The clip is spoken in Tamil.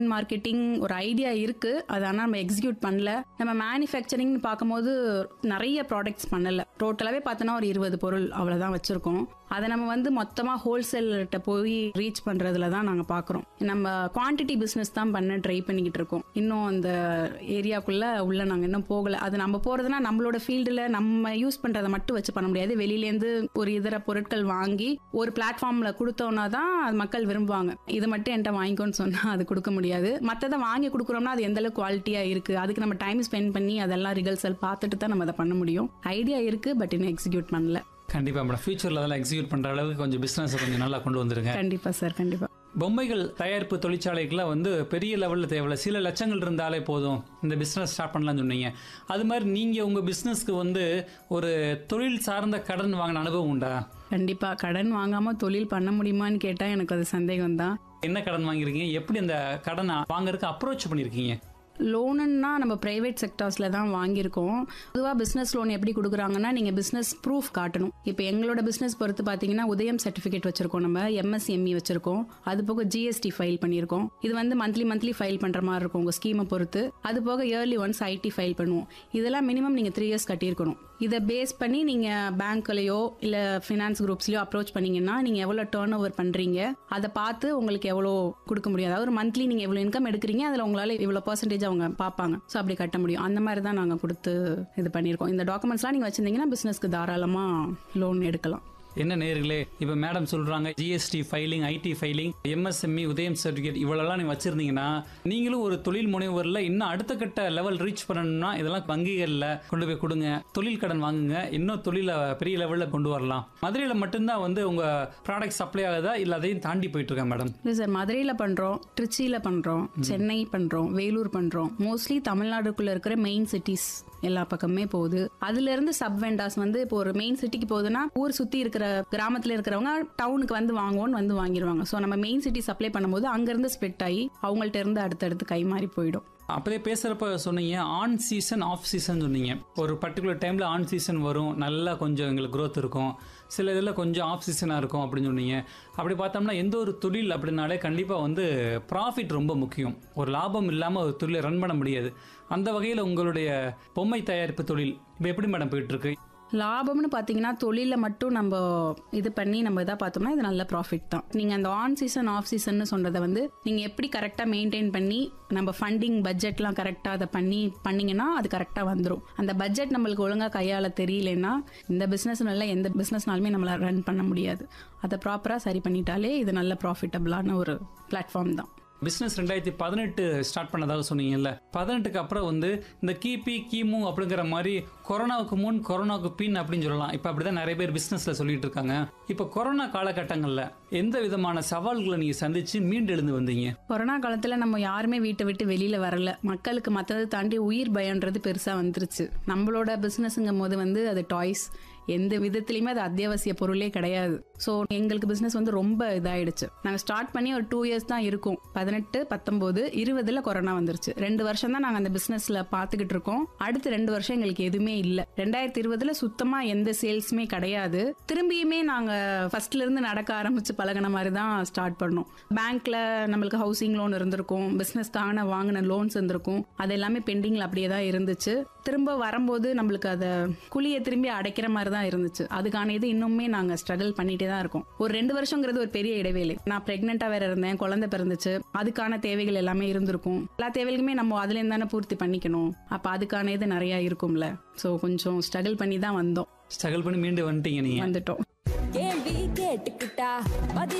மார்க்கெட்டிங் ஒரு ஐடியா இருக்கு, அது ஆனால் நம்ம எக்ஸிக்யூட் பண்ணல. நம்ம மேனுஃபேக்சரிங் பார்க்கும்போது நிறைய ப்ராடக்ட்ஸ் பண்ணல. டோட்டலாகவே பார்த்தோன்னா ஒரு 20 பொருள் அவ்வளோதான் வச்சிருக்கோம். அதை நம்ம மொத்தமாக ஹோல்சேல்கிட்ட போய் ரீச் பண்ணுறதுல தான் நாங்கள் பார்க்குறோம். நம்ம குவான்டிட்டி பிஸ்னஸ் தான் பண்ண ட்ரை பண்ணிக்கிட்டு இருக்கோம். இன்னும் அந்த ஏரியாக்குள்ளே நாங்கள் இன்னும் போகலை. அது நம்ம போகிறதுனா நம்மளோட ஃபீல்டில் நம்ம யூஸ் பண்ணுறதை மட்டும் வச்சு பண்ண முடியாது. வெளியிலேருந்து ஒரு இதர பொருட்கள் வாங்கி ஒரு பிளாட்ஃபார்மில் கொடுத்தோன்னா தான் அது மக்கள் விரும்புவாங்க. இது மட்டும் என்கிட்ட வாங்கிக்கோன்னு சொன்னால் அது கொடுக்க முடியாது. மற்றதை வாங்கி கொடுக்குறோம்னா அது எந்தளவுக்கு குவாலிட்டியாக இருக்குது, அதுக்கு நம்ம டைம் ஸ்பெண்ட் பண்ணி அதெல்லாம் ரிகல்சல் பார்த்துட்டு தான் நம்ம அதை பண்ண முடியும். ஐடியா இருக்குது, பட் இன்னும் எக்ஸிக்யூட் பண்ணல. கண்டிப்பா மேடம், ஃபியூச்சர்ல அதெல்லாம் எக்ஸிக்யூட் பண்ற அளவுக்கு கொஞ்சம் பிசினஸ் கொஞ்சம் நல்லா கொண்டு வந்துருங்க. கண்டிப்பா சார், கண்டிப்பா. பொம்மைகள் தயாரிப்பு தொழிற்சாலைக்குலாம் பெரிய லெவலில் தேவையில்ல, சில லட்சங்கள் இருந்தாலே போதும் இந்த பிஸ்னஸ் ஸ்டார்ட் பண்ணலாம்னு சொன்னீங்க. அது மாதிரி நீங்கள் உங்கள் பிஸ்னஸ்க்கு ஒரு தொழில் சார்ந்த கடன் வாங்கின அனுபவம் உண்டா? கண்டிப்பாக. கடன் வாங்காமல் தொழில் பண்ண முடியுமான்னு கேட்டால் எனக்கு அது சந்தேகம் தான். என்ன கடன் வாங்கியிருக்கீங்க? எப்படி அந்த கடனை வாங்குறதுக்கு அப்ரோச் பண்ணியிருக்கீங்க? லோனுன்னா நம்ம பிரைவேட் செக்டார்ஸில் தான் வாங்கியிருக்கோம். பொதுவாக பிஸ்னஸ் லோன் எப்படி கொடுக்குறாங்கன்னா நீங்கள் பிஸ்னஸ் ப்ரூஃப் காட்டணும். இப்போ எங்களோட பிஸ்னஸ் பொறுத்து பார்த்தீங்கன்னா உதயம் சர்டிஃபிகேட் வச்சிருக்கோம், நம்ம எம்எஸ்எம்இ வச்சிருக்கோம், அது போக ஜிஎஸ்டி ஃபைல் பண்ணியிருக்கோம். இது மந்த்லி ஃபைல் பண்ணுற மாதிரி இருக்கும் உங்கள் ஸ்கீமை பொறுத்து. அது போக இயர்லி ஒன்ஸ் ஐடி ஃபைல் பண்ணுவோம். இதெல்லாம் மினிமம் நீங்கள் 3 இயர்ஸ் கட்டியிருக்கணும். இதை பேஸ் பண்ணி நீங்கள் பேங்க்லையோ இல்லை ஃபினான்ஸ் குரூப்ஸ்லையோ அப்ரோச் பண்ணிங்கன்னா நீங்கள் எவ்வளோ டேர்ன் ஓவர் பண்ணுறீங்க அதை பார்த்து உங்களுக்கு எவ்வளோ கொடுக்க முடியும். அதாவது ஒரு மந்த்லி நீங்கள் எவ்வளோ இன்கம் எடுக்கிறீங்க, அதில் உங்களால் இவ்வளோ பர்சன்டேஜ் அவங்க பார்ப்பாங்க. ஸோ அப்படி கட்ட முடியும். அந்த மாதிரி தான் நாங்கள் கொடுத்து இது பண்ணியிருக்கோம். இந்த டாக்குமெண்ட்ஸ்லாம் நீங்கள் வச்சுருந்தீங்கன்னா பிஸ்னஸ்க்கு தாராளமாக லோன் எடுக்கலாம். என்ன நேயர்களே, இப்போ மேடம் சொல்றாங்க GST filing, ID filing, MSME, உதயம் சர்டிஃபிகேட் இவ்வளோலாம் நீங்கள் வச்சிருந்தீங்கன்னா நீங்களும் ஒரு தொழில் முனைவரில் இன்னும் அடுத்த கட்ட லெவல் ரீச் பண்ணணும்னா இதெல்லாம் வங்கிகளில் கொண்டு போய் கொடுங்க, தொழில் கடன் வாங்குங்க, இன்னும் தொழிலை பெரிய லெவலில் கொண்டு வரலாம். மதுரையில் மட்டும்தான் உங்கள் ப்ராடக்ட் சப்ளை ஆகுதா இல்லை அதையும் தாண்டி போயிட்டு இருக்கா மேடம்? இல்லை சார், மதுரையில் பண்ணுறோம், திருச்சியில் பண்ணுறோம், சென்னை பண்ணுறோம், வேலூர் பண்ணுறோம். மோஸ்ட்லி தமிழ்நாடுக்குள்ளே இருக்கிற மெயின் சிட்டிஸ் எல்லா பக்கமே போகுது. அதுலேருந்து சப் வெண்டாஸ் இப்போ ஒரு மெயின் சிட்டிக்கு போகுதுன்னா ஊர் சுற்றி இருக்கிற கிராமத்துல இருக்கிறவங்க டவுனுக்கு வாங்குவோன்னு வாங்கிடுவாங்க. ஸோ நம்ம மெயின் சிட்டி சப்ளை பண்ணும்போது அங்கிருந்து ஸ்ப்ளிட் ஆகி அவங்கள்ட்ட இருந்து அடுத்தடுத்து கை மாறி போயிடும். அப்போதே பேசுகிறப்ப சொன்னீங்க ஆன் சீசன் ஆஃப் சீசன் சொன்னீங்க. ஒரு பர்டிகுலர் டைமில் ஆன் சீசன் வரும், நல்லா கொஞ்சம் எங்களுக்கு க்ரோத் இருக்கும், சில இதில் கொஞ்சம் ஆஃப் சீசனாக இருக்கும் அப்படின்னு சொன்னீங்க. அப்படி பார்த்தோம்னா எந்த ஒரு தொழில் அப்படின்னாலே கண்டிப்பாக ப்ராஃபிட் ரொம்ப முக்கியம். ஒரு லாபம் இல்லாமல் ஒரு தொழிலை ரன் பண்ண முடியாது. அந்த வகையில் உங்களுடைய பொம்மை தயாரிப்பு தொழில் இப்போ எப்படி மேடம் போயிட்டுருக்கு? லாபம்னு பார்த்தீங்கன்னா தொழிலில் மட்டும் நம்ம இது பண்ணி நம்ம இதாக பார்த்தோம்னா இது நல்ல ப்ராஃபிட் தான். நீங்கள் அந்த ஆன் சீசன் ஆஃப் சீசன் சொல்கிறத நீங்கள் எப்படி கரெக்டாக மெயின்டைன் பண்ணி நம்ம ஃபண்டிங் பட்ஜெட்லாம் கரெக்டாக அதை பண்ணிங்கன்னா அது கரெக்டாக வந்துடும். அந்த பட்ஜெட் நம்மளுக்கு ஒழுங்காக கையாள தெரியலன்னா இந்த பிஸ்னஸ்னால எந்த பிஸ்னஸ்னாலுமே நம்மளால் ரன் பண்ண முடியாது. அதை ப்ராப்பராக சரி பண்ணிட்டாலே இது நல்ல ப்ராஃபிட்டபிளான ஒரு பிளாட்ஃபார்ம் தான். பிஸ்னஸ் 2018 ஸ்டார்ட் பண்ணதாக சொன்னீங்கல்ல, 18க்கு அப்புறம் இந்த கிபி கிமு அப்படிங்கிற மாதிரி கொரோனாவுக்கு முன் கொரோனாவுக்கு பின் அப்படின்னு சொல்லலாம். இப்போ அப்படிதான் நிறைய பேர் பிஸ்னஸில் சொல்லிட்டு இருக்காங்க. இப்போ கொரோனா காலகட்டங்களில் எந்த விதமான சவால்களை நீங்கள் சந்திச்சு மீண்டு எழுந்து வந்தீங்க? கொரோனா காலத்தில் நம்ம யாருமே வீட்டை விட்டு வெளியில் வரல. மக்களுக்கு மற்றதை தாண்டி உயிர் பயன்றது பெருசாக வந்துருச்சு. நம்மளோட பிஸ்னஸுங்கும் போது அது டாய்ஸ், எந்த விதத்துலையுமே அது அத்தியாவசிய பொருளே கிடையாது. ஸோ எங்களுக்கு பிஸ்னஸ் ரொம்ப இதாயிடுச்சு. நாங்கள் ஸ்டார்ட் பண்ணி ஒரு 2 இயர்ஸ் தான் இருக்கும். 18, 19, 20 கொரோனா வந்துருச்சு. 2 வருஷம் தான் நாங்கள் அந்த பிஸ்னஸில் பார்த்துக்கிட்டு இருக்கோம். அடுத்த 2 வருஷம் எங்களுக்கு எதுவுமே இல்லை. 2020 சுத்தமாக எந்த சேல்ஸுமே கிடையாது. திரும்பியுமே நாங்கள் ஃபர்ஸ்ட்ல இருந்து நடக்க ஆரம்பிச்சு பழகின மாதிரி தான் ஸ்டார்ட் பண்ணோம். பேங்க்ல நம்மளுக்கு ஹவுசிங் லோன் இருந்திருக்கும், பிஸ்னஸ்க்கான வாங்கின லோன்ஸ் இருந்திருக்கும், அது எல்லாமே பெண்டிங்ல அப்படியே தான் இருந்துச்சு. திரும்ப வரும்போது நம்மளுக்கு அதை குழியை திரும்பி அடைக்கிற மாதிரி தான் இருந்துச்சு. அதுக்கான இது இன்னுமே நாங்கள் ஸ்ட்ரகிள் பண்ணிட்டே தான் இருக்கோம். ஒரு 2 வருஷங்கிறது ஒரு பெரிய இடைவேளை. நான் பிரெக்னெண்டா வேற இருந்தேன், குழந்தை பிறந்துச்சு, அதுக்கான தேவைகள் எல்லாமே இருந்திருக்கும். எல்லா தேவைகளுமே நம்ம அதுல இருந்து தானே பூர்த்தி பண்ணிக்கணும். அப்ப அதுக்கான இது நிறைய இருக்கும்ல. ஸோ கொஞ்சம் ஸ்ட்ரகிள் பண்ணி தான் வந்தோம். ஸ்ட்ரகிள் பண்ணி மீண்டு வந்துட்டீங்க, நீங்க வந்துட்டோம். கேள்வி கேட்டுக்கிட்டா